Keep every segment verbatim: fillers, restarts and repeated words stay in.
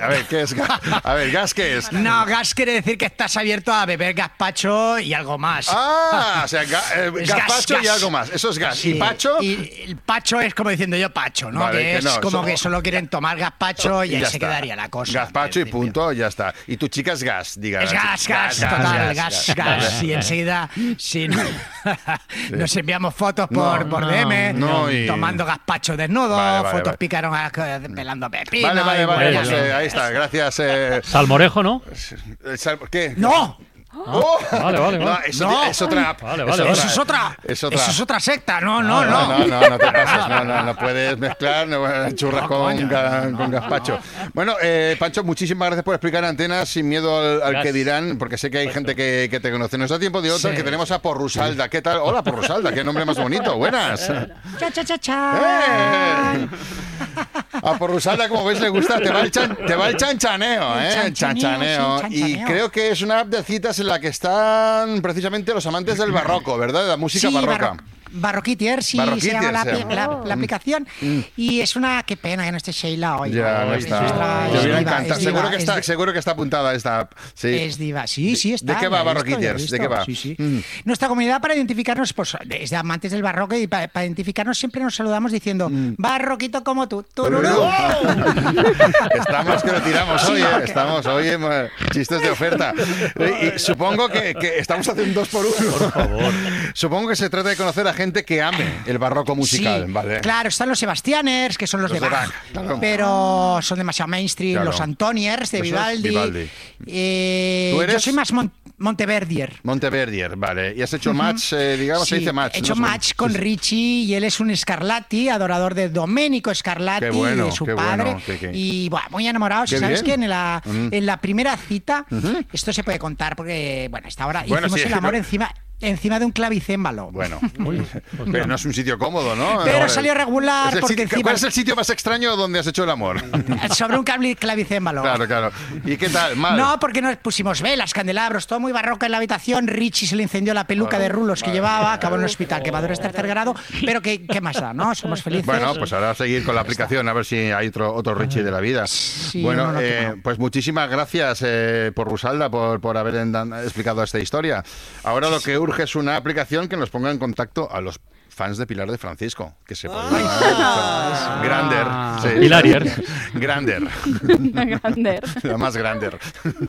A ver, ¿qué es gas? A ver, ¿gas qué es? No, gas quiere decir que estás abierto a beber gazpacho y algo más. Ah, o sea, ga, eh, gazpacho gas, y gas. algo más. Eso es gas. Sí. ¿Y pacho? Y el pacho es como diciendo yo pacho, ¿no? Vale, que, que es no, como so, que solo quieren tomar gazpacho y, y ahí se está. quedaría la cosa. Gazpacho y punto, ya está. Y tu chica es gas, diga. Es gas, gas, gas, total, gas, gas. gas, gas. gas. Y enseguida sí, no, nos enviamos fotos por, no, por no, D M, no, y... tomando gazpacho desnudo, vale, vale, fotos vale. picaron pelando pepino. Vale, vale, vale, pues, pues, eh, ahí está, gracias. Eh... Salmorejo, ¿no? ¿Qué? ¡No! Oh, vale, vale, vale. No, eso no. es otra. Vale, vale, eso, vale. eso es otra. Es otra. Eso es otra secta. No, no, no. No, no, no, no te pases. No, no, no puedes mezclar no, churras no, con, coño, ga, no, con no, gazpacho. no. Bueno, eh, Pancho, muchísimas gracias por explicar Antenas sin miedo al, al que dirán, porque sé que hay gente que, que te conoce. Nos da tiempo de otra, sí. que tenemos a Porrusalda. ¿Qué tal? Hola, Porrusalda, qué nombre más bonito. Buenas. Cha, cha, cha, cha. ¡Eh! A Porrusalda, como ves, le gusta, te va el, chan, te va el chanchaneo, ¿eh? El chanchaneo, sí, y creo que es una app de citas en la que están precisamente los amantes del barroco, ¿verdad? De la música sí, barroca. Barro Barroquitier, sí, se llama la, la, la, la aplicación. Mm. Y es una... Qué pena que no esté Sheila hoy. Ya, no, no está. está. Te hubiera encantado. Seguro, que está, di... seguro que está apuntada esta app. Sí. Es diva. Sí, sí, está. ¿De qué va Barroquitiers? ¿De qué va? Sí, sí. Mm. Nuestra comunidad, para identificarnos, pues, es de amantes del barroco, y para, para identificarnos siempre nos saludamos diciendo mm. barroquito como tú. ¡Tururú! Estamos que lo tiramos hoy, ¿eh? Estamos hoy en chistes de oferta. Y supongo que, que estamos haciendo dos por uno. Por favor. Supongo que se trata de conocer a gente que ame el barroco musical, sí, ¿vale? Claro, están los Sebastianers, que son los, los de Bach, Bach claro. pero son demasiado mainstream, claro. Los Antoniers de Vivaldi. Vivaldi. Eh, ¿Tú eres? Yo soy más Mon Monteverdier. Monteverdier, vale. ¿Y has hecho uh-huh. match, eh, digamos, sí, se dice match? He hecho no match son... con sí, sí. Richie, y él es un Scarlatti, adorador de Domenico Scarlatti, qué bueno, de su qué padre. Bueno, qué, qué... Y bueno, muy enamorados. Qué ¿Sabes qué? En la, uh-huh. en la primera cita, uh-huh. esto se puede contar porque, bueno, hasta ahora bueno, hicimos sí, el amor pero... encima... Encima de un clavicémbalo. Bueno, Uy, pero no es un sitio cómodo, ¿no? Pero Ahora, salió regular. Es porque sitio, encima... ¿Cuál es el sitio más extraño donde has hecho el amor? Sobre un clavicémbalo. Claro, claro. ¿Y qué tal? ¿Mal? No, porque nos pusimos velas, candelabros, todo muy barroco en la habitación. Richie se le incendió la peluca vale, de rulos vale. que llevaba, acabó en el hospital, quemadores tercer grado. Pero ¿qué, qué más da, no? Somos felices. Bueno, pues ahora a seguir con la aplicación, a ver si hay otro, otro Richie de la vida. Sí, bueno, no, no, eh, no. pues muchísimas gracias eh, por Rusalda, por, por haber explicado esta historia. Ahora lo que urge es una aplicación que nos ponga en contacto a los fans de Pilar de Francisco, que se pueden ah, Grander, ah, sí. Pilarier, Grander, Grander, la más Grander.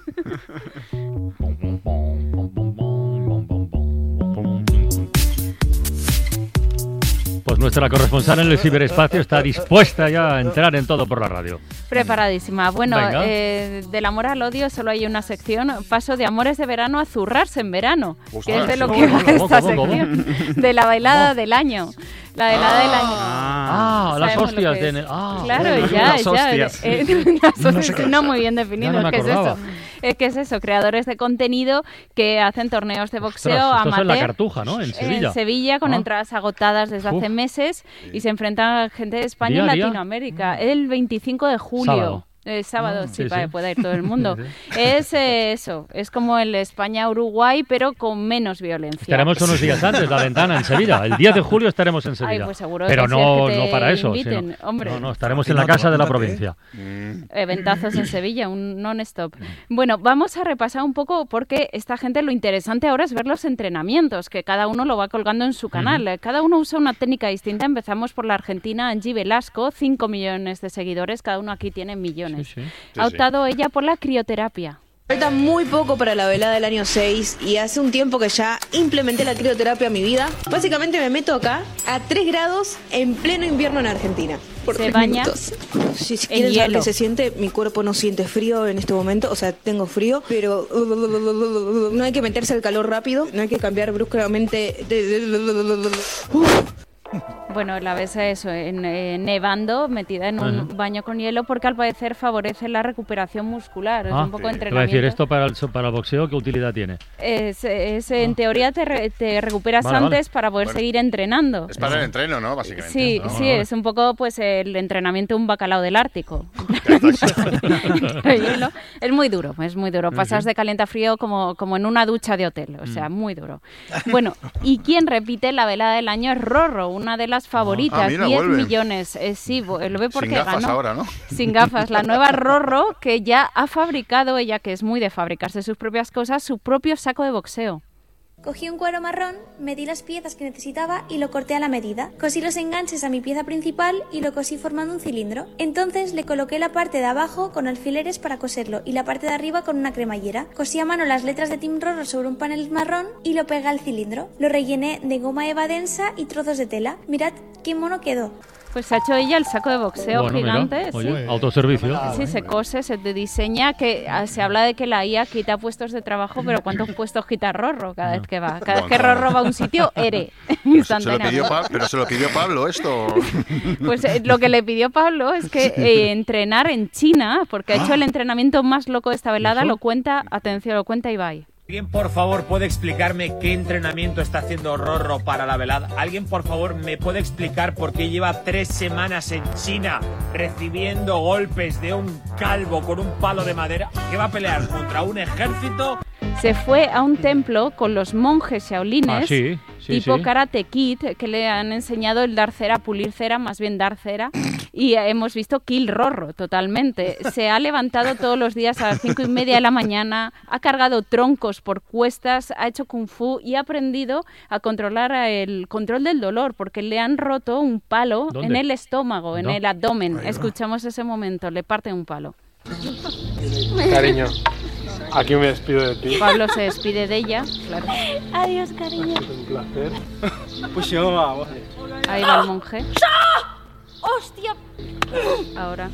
Pues nuestra corresponsal en el ciberespacio está dispuesta ya a entrar en todo por la radio. Preparadísima. Bueno, eh, del amor al odio solo hay una sección. Paso de amores de verano a zurrarse en verano, Ostras, que es de lo que va esta ¿cómo, cómo, sección. ¿Cómo? De la bailada del año. La velada ah, del año. Ah, las hostias. De, ah, claro, bueno, ya, las ya. Hostias. Eh, las hostias, no, no muy bien definido. No ¿Qué es eso? Eh, ¿Qué es eso? Creadores de contenido que hacen torneos de boxeo Ostras, amateur. Esto es en la Cartuja, ¿no? En Sevilla. En Sevilla, con ah. entradas agotadas desde Uf. hace meses, y se enfrentan a gente de España y Latinoamérica. Día. El veinticinco de julio. Sábado. Eh, sábado, ah, sí, sí, para sí. que pueda ir todo el mundo. Es eh, eso, es como el España-Uruguay, pero con menos violencia. Estaremos unos días antes, la ventana en Sevilla. El diez de julio estaremos en Sevilla. Ay, pues seguro pero que no, que te no para eso. Inviten, sino, hombre. No, no, estaremos en la casa de la provincia. Eventazos en Sevilla, un non-stop. Bueno, vamos a repasar un poco, porque esta gente, lo interesante ahora es ver los entrenamientos, que cada uno lo va colgando en su canal. Uh-huh. Cada uno usa una técnica distinta. Empezamos por la argentina Angie Velasco, cinco millones de seguidores, cada uno aquí tiene millones. Sí, sí. Ha optado ella por la crioterapia. Falta muy poco para la velada del año seis y hace un tiempo que ya implementé la crioterapia en mi vida. Básicamente me meto acá a tres grados en pleno invierno en Argentina. Por se baña minutos. Si, si quieren saber qué se siente, mi cuerpo no siente frío en este momento, o sea, tengo frío, pero no hay que meterse al calor rápido, no hay que cambiar bruscamente. Bueno, la ves eso, en, en nevando, metida en un uh-huh. baño con hielo, porque al parecer favorece la recuperación muscular. Es ah, un poco sí. entrenamiento. Voy a decir, ¿esto para el, para el boxeo qué utilidad tiene? Es, es, en ah. teoría te, re, te recuperas vale, antes vale. para poder bueno, seguir entrenando. Es para el entreno, ¿no? Básicamente. Sí, ¿no? sí, vale. Es un poco pues el entrenamiento de un bacalao del Ártico. Es muy duro, es muy duro. Pasas de caliente a frío como, como en una ducha de hotel, o sea, muy duro. Bueno, y quien repite la velada del año es Rorro, una de las favoritas, Ah, mira, diez vuelve. millones. Eh, sí, lo ve porque Sin gafas ganó. ahora, ¿no? Sin gafas. La nueva Rorro, que ya ha fabricado, ella que es muy de fabricarse sus propias cosas, su propio saco de boxeo. Cogí un cuero marrón, medí las piezas que necesitaba y lo corté a la medida. Cosí los enganches a mi pieza principal y lo cosí formando un cilindro. Entonces le coloqué la parte de abajo con alfileres para coserlo y la parte de arriba con una cremallera. Cosí a mano las letras de Team Rorro sobre un panel marrón y lo pegué al cilindro. Lo rellené de goma eva densa y trozos de tela. Mirad qué mono quedó. Pues se ha hecho ella el saco de boxeo Bueno, mira, gigante. oye, sí. autoservicio. Sí, se cose, se te diseña, que ah, se habla de que la I A quita puestos de trabajo, pero ¿cuántos puestos quita Rorro cada vez que va? Cada vez que Rorro va a un sitio, ere, Se lo instantáneamente. pidió Pa- pero se lo pidió Pablo esto. Pues eh, lo que le pidió Pablo es que eh, entrenar en China, porque ha hecho el entrenamiento más loco de esta velada, ¿Eso? lo cuenta, atención, lo cuenta Ibai. ¿Alguien, por favor, puede explicarme qué entrenamiento está haciendo Rorro para la velada? ¿Alguien, por favor, me puede explicar por qué lleva tres semanas en China recibiendo golpes de un calvo con un palo de madera? ¿Qué va a pelear contra un ejército? Se fue a un templo con los monjes shaolines, Ah, sí, sí, tipo sí. Karate Kid, que le han enseñado el dar cera, pulir cera, más bien dar cera, y eh, hemos visto Kill Rorro totalmente. Se ha levantado todos los días a las cinco y media de la mañana, ha cargado troncos por cuestas, ha hecho kung fu y ha aprendido a controlar el control del dolor, porque le han roto un palo ¿Dónde? en el estómago, en No. el abdomen. Escuchamos ese momento, le parte un palo. Cariño, aquí me despido de ti. Pablo se despide de ella, claro. Adiós, cariño. Un placer. Pues yo, vamos. Ahí va el monje. ¡Hostia! Ahora.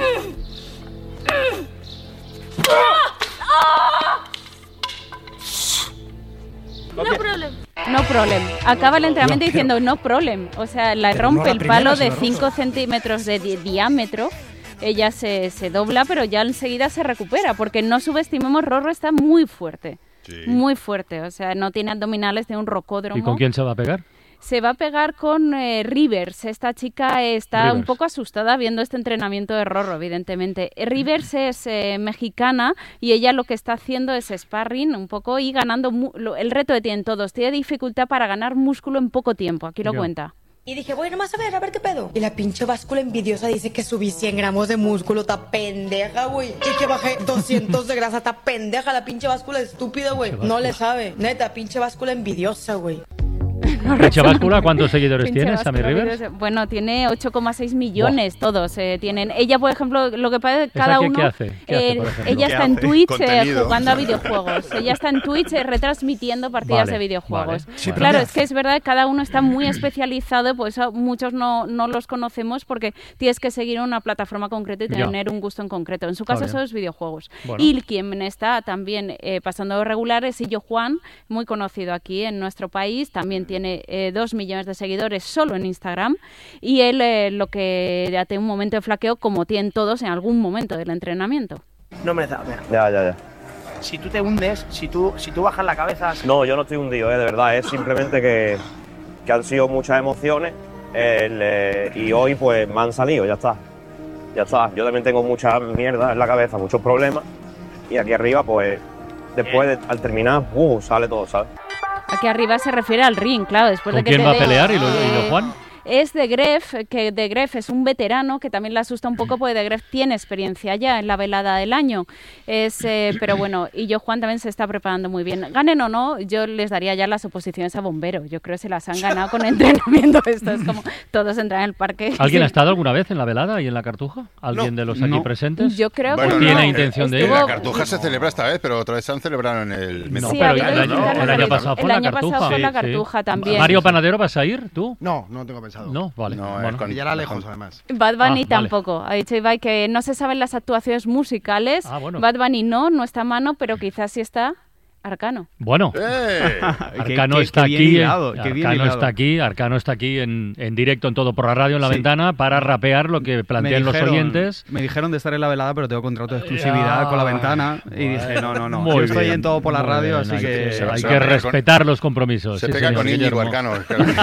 No problem. No problem. Acaba el entrenamiento diciendo no problem. O sea, la Pero rompe no la el primera, palo se de lo rompe. cinco centímetros de di- diámetro. Ella se, se dobla, pero ya enseguida se recupera. Porque no subestimemos, Rorro está muy fuerte. Sí. Muy fuerte. O sea, no tiene abdominales de un rocódromo. ¿Y con quién se va a pegar? Se va a pegar con eh, Rivers. Esta chica está Rivers. un poco asustada viendo este entrenamiento de Rorro, evidentemente. Eh, Rivers es eh, mexicana y ella lo que está haciendo es sparring un poco y ganando mu- lo- el reto que tienen todos. Tiene dificultad para ganar músculo en poco tiempo. Aquí lo Ya. cuenta. Y dije, bueno, más a ver, a ver qué pedo. Y la pinche báscula envidiosa dice que subí cien gramos de músculo, ta pendeja, güey. Y que bajé doscientos de grasa, ta pendeja, la pinche báscula estúpida, güey. No le sabe. Neta, pinche báscula envidiosa, güey. Pinche Báscula, ¿cuántos seguidores Pinche tienes, Sammy Báscula, Rivers? videos- Bueno, tiene ocho coma seis millones todos. eh, tienen. Ella, por ejemplo, lo que pasa es que cada qué- uno. qué hace? ¿Qué hace, eh, por ejemplo? ella ¿Qué está en hace? Twitch eh, Contenido. jugando a videojuegos. Ella está en Twitch eh, retransmitiendo partidas Vale, de videojuegos. vale. Sí, pero claro, ¿qué es que es verdad que cada uno está muy especializado, pues eso muchos no, no los conocemos porque tienes que seguir una plataforma concreta y Ya. tener un gusto en concreto. En su Está caso, bien. eso es videojuegos. Bueno. Y quien está también eh, pasando regular es Illo Juan, muy conocido aquí en nuestro país. También tiene eh, dos millones de seguidores solo en Instagram. Y él eh, lo que ya tiene un momento de flaqueo, como tienen todos en algún momento del entrenamiento. No merece la pena. Ya, ya, ya. Si tú te hundes, si tú, si tú bajas la cabeza... No, yo no estoy hundido, eh, de verdad. Es simplemente que, que han sido muchas emociones el, eh, y hoy pues me han salido, ya está. Ya está. Yo también tengo mucha mierda en la cabeza, muchos problemas. Y aquí arriba pues después de- al terminar, uh, sale todo, ¿sabes? Aquí arriba se refiere al ring, claro, después ¿Con de que quién te va a dé- pelear, Illo- eh, Illo Juan? Es de Gref, que de Gref es un veterano que también le asusta un poco porque de Gref tiene experiencia ya en la velada del año. Es, eh, pero bueno, y yo Juan también se está preparando muy bien. Ganen o no, yo les daría ya las oposiciones a bombero. Yo creo que se las han ganado con entrenamiento. Esto es como todos entran en el parque. ¿Alguien Sí. ha estado alguna vez en la velada y en la Cartuja? ¿Alguien No, de los aquí no. presentes? Yo creo Bueno, que ¿Tiene no. intención de ir? Estuvo- La Cartuja se celebra esta vez, pero otra vez se han celebrado en el No, Sí, pero ha el habido año, visitas el año habido. pasado fue El la año pasado Cartuja. fue la Sí, sí. Cartuja también. Mario Panadero, ¿vas a ir tú? No, no tengo pensado. No, vale. No, bueno. es con- Pillará lejos, además. Bad Bunny Ah, vale. tampoco. Ha dicho Ibai que no se saben las actuaciones musicales. Ah, bueno. Bad Bunny no, no está a mano, pero quizás sí está Arcano. Bueno, ¡Eh! Arcano qué- está qué bien aquí. hilado, eh, qué bien Arcano hilado. está aquí. Arcano está aquí en, en directo en Todo por la Radio en la Sí. ventana para rapear lo que plantean los oyentes. Me dijeron de estar en la velada, pero tengo contrato de exclusividad Ya. con la ventana. Y dije, no, no, no. Muy Yo estoy bien, en Todo por la muy Radio, bien, así hay que... se va- hay se que va a pegar con- respetar los compromisos. Se sí, pega señor con Íñigo Guillermo. Arcano.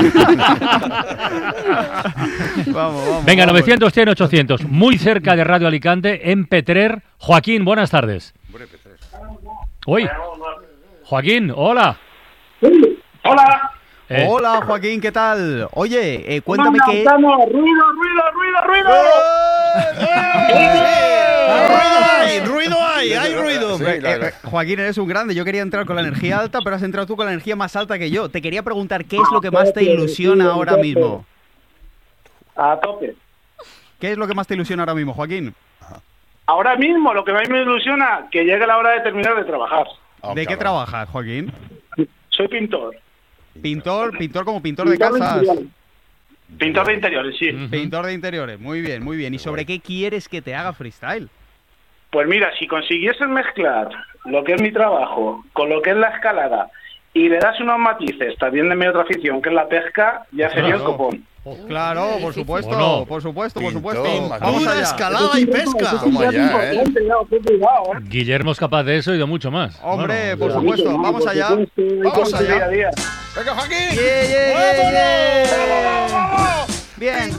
vamos, vamos. Venga, vamos. novecientos, cien, ochocientos. Muy cerca de Radio Alicante, en Petrer. Joaquín, buenas tardes. Uy. Joaquín, hola. Hola. Eh. Hola, Joaquín, ¿qué tal? Oye, eh, cuéntame qué... ¡Ruido, ruido, ruido, ruido! ¡Ruido hay! ¡Ruido hay! ¡Hay ruido! Sí, eh, eh, Joaquín, eres un grande. Yo quería entrar con la energía alta, pero has entrado tú con la energía más alta que yo. Te quería preguntar, ¿qué es lo que más te ilusiona ahora mismo? A tope. ¿Qué es lo que más te ilusiona ahora mismo, Joaquín? Ahora mismo lo que más me ilusiona que llegue la hora de terminar de trabajar. ¿De qué trabajas, Joaquín? Soy pintor. Pintor, pintor como pintor de casas. Pintor de interiores, sí. Pintor de interiores, muy bien, muy bien. ¿Y sobre qué quieres que te haga freestyle? Pues mira, si consiguieses mezclar lo que es mi trabajo con lo que es la escalada y le das unos matices también de mi otra afición, que es la pesca, ya sería el copón. Claro, por supuesto, Bueno. por supuesto, por Pintor, supuesto. macho. Vamos Una allá. escalada y pesca. Toma ya, ¿eh? Guillermo es capaz de eso y de mucho más. Hombre, Bueno, por supuesto, vamos allá. Vamos allá. Día a día. ¡Venga, Joaquín! Yeah, yeah, yeah, yeah. Bien.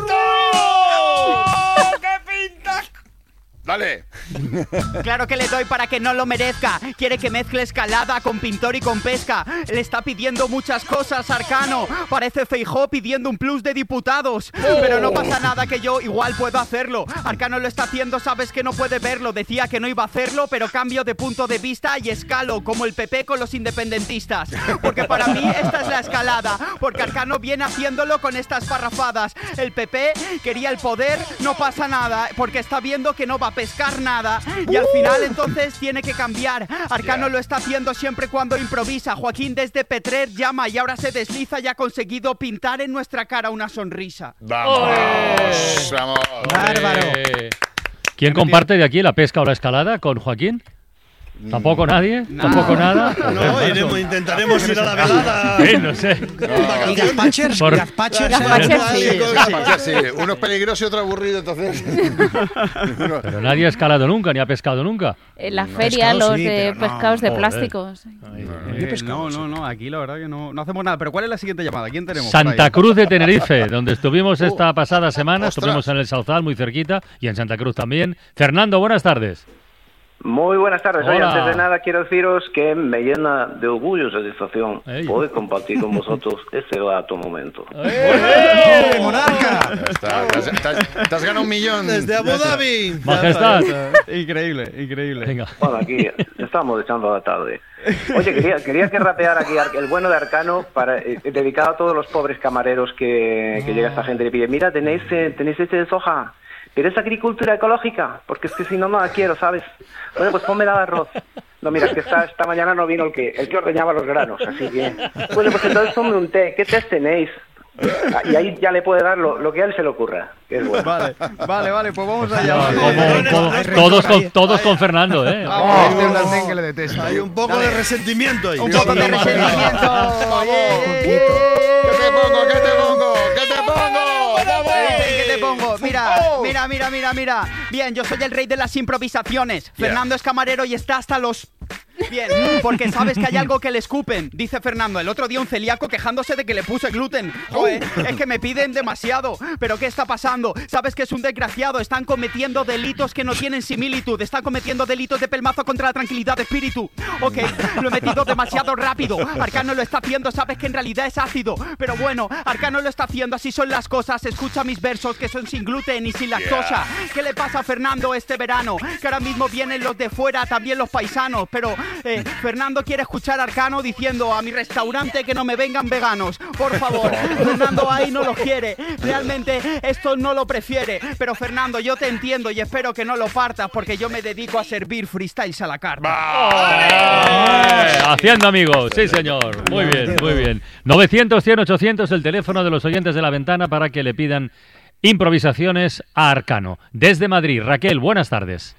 ¡Dale! Claro que le doy para que no lo merezca. Quiere que mezcle escalada con pintor y con pesca. Le está pidiendo muchas cosas, Arcano. Parece Feijóo pidiendo un plus de diputados. Pero no pasa nada, que yo igual puedo hacerlo. Arcano lo está haciendo, sabes que no puede verlo. Decía que no iba a hacerlo, pero cambio de punto de vista y escalo, como el P P con los independentistas. Porque para mí esta es la escalada. Porque Arcano viene haciéndolo con estas parrafadas. El P P quería el poder, no pasa nada. Porque está viendo que no va a pescar nada y al final entonces tiene que cambiar. Arcano lo está haciendo siempre cuando improvisa. Joaquín desde Petrer llama y ahora se desliza y ha conseguido pintar en nuestra cara una sonrisa. ¡Vamos! ¡Vamos! Bárbaro. Eh, ¿Quién comparte de aquí la pesca o la escalada con Joaquín? ¿Tampoco nadie? ¿Tampoco nada? No, iremos, intentaremos ir a la velada. Sí, no sé. Y Gazpachers, Por- Gazpachers, Gazpachers, sí. Gazpachers, sí. Uno es peligroso y otro aburrido, entonces. Pero nadie ha escalado nunca, ni ha pescado nunca. En la feria, pescado los sí, de pero no. pescados de Joder. plásticos. Eh, no, no, no, aquí la verdad que no, no hacemos nada. Pero ¿cuál es la siguiente llamada? ¿Quién tenemos? por Santa ahí? Cruz de Tenerife, donde estuvimos esta pasada semana. ostras. Estuvimos en el Sauzal, muy cerquita, y en Santa Cruz también. Fernando, buenas tardes. Muy buenas tardes. Oye, Hola. antes de nada quiero deciros que me llena de orgullo y satisfacción Ey. poder compartir con vosotros este grato momento. ¡Eh, monarca! Ya está, te, has, te has- te has ganado un millón. Desde Abu Dhabi. Majestad. Increíble, increíble. Venga. Bueno, aquí estamos echando la tarde. Oye, quería, quería que rapear aquí Ar- el bueno de Arcano para eh, dedicado a todos los pobres camareros que, que llega esta gente y le pide, mira, tenéis, eh, tenéis este de soja. ¿Quieres agricultura ecológica? Porque es que si no, no la quiero, ¿sabes? Bueno, pues ponme el arroz. No, mira, es que esta, esta mañana no vino el que el que ordeñaba los granos, así que... Bueno, pues entonces ponme un té. ¿Qué té tenéis? Ah, y ahí ya le puede dar lo, lo que a él se le ocurra, que es bueno. Vale, vale, vale, pues vamos allá. Como- como- todos, con, todos con Fernando, ¿eh? Vamos. Este blandén que le detesto. Hay un poco de resentimiento ahí. Un poco de resentimiento. ¿Qué te pongo? ¿Qué te pongo? ¿Qué te pongo? ¡Vamos! ¿Qué te pongo? Mira, mira, mira, mira, mira. Bien, yo soy el rey de las improvisaciones. Yeah. Fernando es camarero y está hasta los... Bien, porque sabes que hay algo que le escupen, dice Fernando. El otro día un celíaco quejándose de que le puse gluten. Joder, es que me piden demasiado. ¿Pero qué está pasando? Sabes que es un desgraciado. Están cometiendo delitos que no tienen similitud. Están cometiendo delitos de pelmazo contra la tranquilidad de espíritu. Ok, lo he metido demasiado rápido. Arcano lo está haciendo, sabes que en realidad es ácido. Pero bueno, Arcano lo está haciendo, así son las cosas. Escucha mis versos que son sin gluten y sin lactosa. ¿Qué le pasa a Fernando este verano? Que ahora mismo vienen los de fuera, también los paisanos. Pero eh, Fernando quiere escuchar a Arcano diciendo a mi restaurante que no me vengan veganos. Por favor, Fernando ahí no lo quiere. Realmente esto no lo prefiere. Pero Fernando, yo te entiendo y espero que no lo partas porque yo me dedico a servir freestyles a la carta. Eh, haciendo amigos, sí señor. Muy bien, muy bien. novecientos, cien, ochocientos, el teléfono de los oyentes de La Ventana para que le pidan improvisaciones a Arcano. Desde Madrid, Raquel, buenas tardes.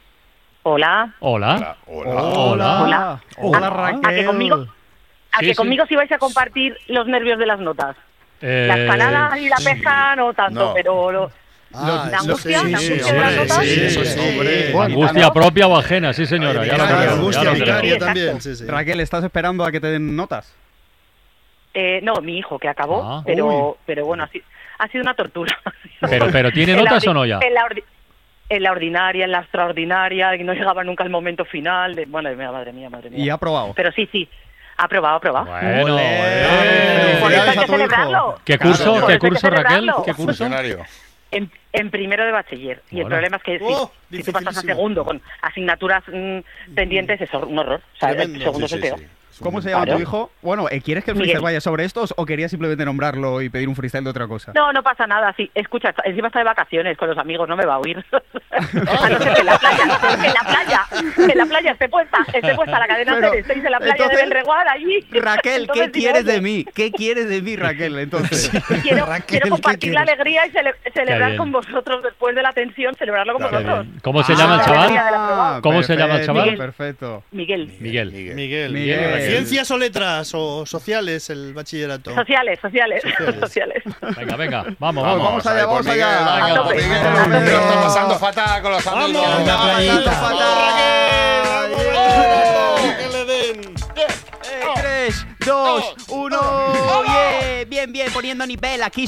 Hola. Hola. Hola. Hola. Hola. Hola, ¿A, Raquel. a que conmigo, a Sí, que sí. conmigo sí vais a compartir los nervios de las notas? Eh, La escalada y la pesca no tanto, No. pero lo- Ah, la angustia, sí, la sí, angustia de las hombre, notas. sí, eso sí, hombre. Angustia propia o ajena, sí señora. Ya lo Vicaria, creo, angustia ya lo creo. vicaria creo. también, sí, sí. Raquel, ¿estás esperando a que te den notas? Eh, no, mi hijo que acabó, Ah. pero pero bueno, ha sido, ha sido una tortura. Pero, pero ¿tiene En la notas ordi- o no ya? En la, ordi- en la ordinaria, en la extraordinaria, y no llegaba nunca el momento final. De, bueno, mira, madre mía, madre mía. Y ha probado. Pero sí, sí, Aprobado, aprobado. Bueno, eh. Por eso hay que celebrarlo. ¿Qué curso, Claro. ¿qué Por eso curso hay que Raquel? celebrarlo. ¿Qué curso? En, en primero de bachiller. Y el Bueno. problema es que si, Oh, si tú pasas a segundo con asignaturas mm, pendientes, es un horror. O sea, el Tremendo. segundo Sí, es el sí, peor. sí. ¿Cómo se llama Claro. tu hijo? Bueno, eh, ¿quieres que el Miguel. freestyle vaya sobre estos o querías simplemente nombrarlo y pedir un freestyle de otra cosa? No, no pasa nada. Sí, escucha, está- encima está de vacaciones con los amigos, no me va a oír. A no ser que en la playa, en la playa, en la playa esté puesta, esté puesta la cadena Pero, seis, estáis en la playa entonces, de Belreguard allí. Raquel, Entonces, ¿qué digo, quieres oye, de mí? ¿Qué quieres de mí, Raquel? Entonces, Quiero, Raquel, quiero ¿qué compartir la quieres? alegría y cele- celebrar bien. con vosotros después de la tensión, celebrarlo con Qué vosotros. bien. ¿Cómo se llama el Ah, chaval? alegría de la prueba. ¿Cómo se llama el chaval? Miguel. Perfecto. Miguel. Miguel. Miguel. Miguel. ¿Ciencias o letras o sociales el bachillerato? Sociales, sociales, sociales. Venga, venga, vamos, Vamos, vamos. vamos allá, vamos Miguel, allá. venga, A tope. Miguel, Vamos, Miguel, Miguel. está pasando fatal con los amigos. ¡Vamos! Venga, ¡Que le den! tres, dos, uno, yeah. Bien, bien, poniendo nivel aquí